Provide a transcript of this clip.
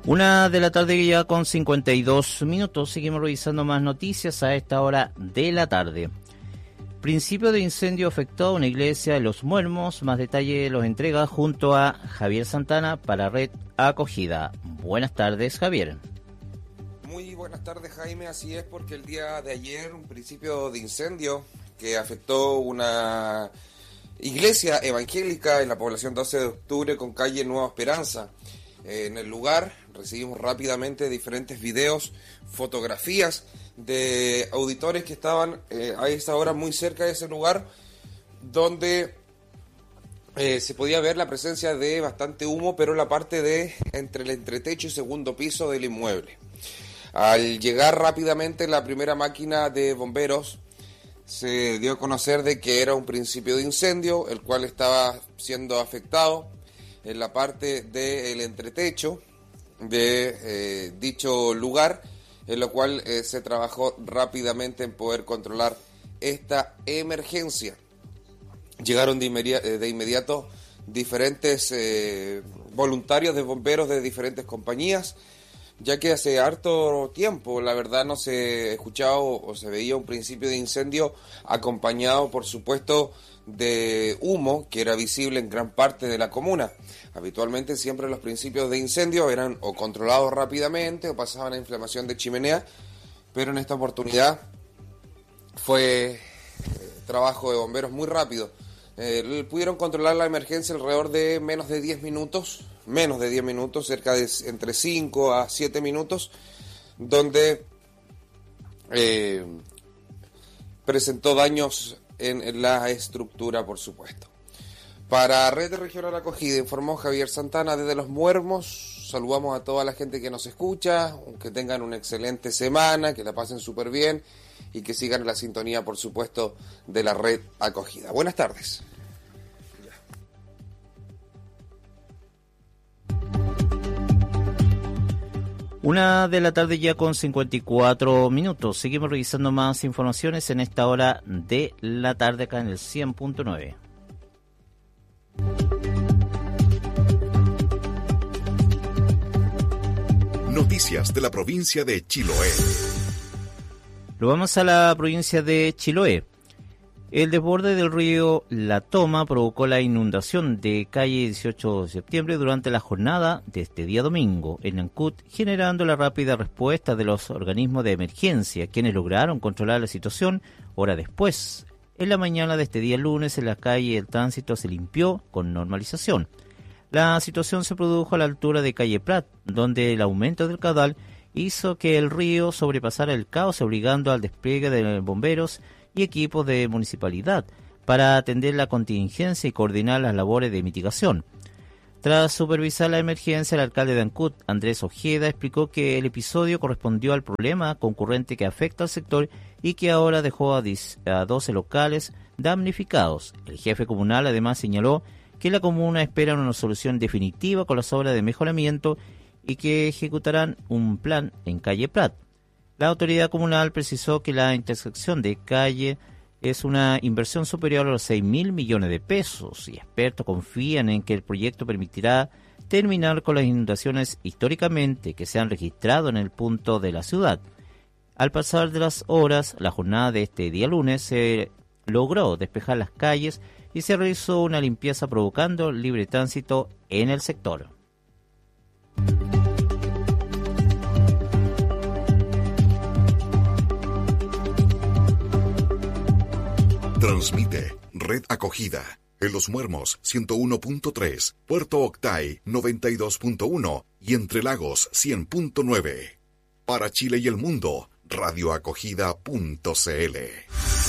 Una de la tarde ya con 52 minutos. Seguimos revisando más noticias a esta hora de la tarde. Principio de incendio afectó a una iglesia en Los Muermos. Más detalle los entrega junto a Javier Santana para Red Acogida. Buenas tardes, Javier. Muy buenas tardes, Jaime. Así es, porque el día de ayer un principio de incendio que afectó una iglesia evangélica en la población 12 de octubre con calle Nueva Esperanza. En el lugar recibimos rápidamente diferentes videos, fotografías de auditores que estaban a esa hora muy cerca de ese lugar, donde se podía ver la presencia de bastante humo, pero en la parte de entre el entretecho y segundo piso del inmueble. Al llegar rápidamente la primera máquina de bomberos, se dio a conocer de que era un principio de incendio, el cual estaba siendo afectado en la parte del entretecho de dicho lugar, en lo cual se trabajó rápidamente en poder controlar esta emergencia. Llegaron de inmediato diferentes voluntarios de bomberos de diferentes compañías, ya que hace harto tiempo, la verdad, no se escuchaba o se veía un principio de incendio acompañado, por supuesto, de humo que era visible en gran parte de la comuna. Habitualmente siempre los principios de incendio eran o controlados rápidamente o pasaban a inflamación de chimenea, pero en esta oportunidad fue trabajo de bomberos muy rápido. Pudieron controlar la emergencia alrededor de menos de 10 minutos, cerca de entre 5 a 7 minutos, donde presentó daños en la estructura, por supuesto. Para Red Regional Acogida informó Javier Santana desde Los Muermos. Saludamos a toda la gente que nos escucha, que tengan una excelente semana, que la pasen súper bien y que sigan en la sintonía, por supuesto, de la Red Acogida. Buenas tardes. Una de la tarde ya con 54 minutos. Seguimos revisando más informaciones en esta hora de la tarde acá en el 100.9. Noticias de la provincia de Chiloé. Lo vamos a la provincia de Chiloé. El desborde del río La Toma provocó la inundación de calle 18 de septiembre durante la jornada de este día domingo en Nancut, generando la rápida respuesta de los organismos de emergencia, quienes lograron controlar la situación hora después. En la mañana de este día lunes, en la calle el tránsito se limpió con normalización. La situación se produjo a la altura de calle Prat, donde el aumento del caudal hizo que el río sobrepasara el cauce, obligando al despliegue de bomberos y equipos de municipalidad para atender la contingencia y coordinar las labores de mitigación. Tras supervisar la emergencia, el alcalde de Nancut, Andrés Ojeda, explicó que el episodio correspondió al problema concurrente que afecta al sector y que ahora dejó a 12 locales damnificados. El jefe comunal además señaló que la comuna espera una solución definitiva con las obras de mejoramiento y que ejecutarán un plan en calle Prat. La autoridad comunal precisó que la intersección de calle es una inversión superior a los 6.000 millones de pesos y expertos confían en que el proyecto permitirá terminar con las inundaciones históricamente que se han registrado en el punto de la ciudad. Al pasar de las horas, la jornada de este día lunes se logró despejar las calles y se realizó una limpieza provocando libre tránsito en el sector. Transmite Red Acogida en Los Muermos 101.3, Puerto Octay 92.1 y Entre Lagos 100.9. Para Chile y el mundo, radioacogida.cl.